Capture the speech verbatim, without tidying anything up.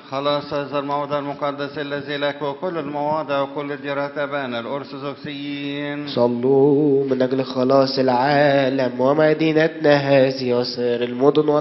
خلاص هذا الموضع المقدس الذي لك وكل المواضع وكل ديرات أبانا الأرثوذكسيين. صلوا من أجل خلاص العالم ومدينتنا هذه وسائر المدن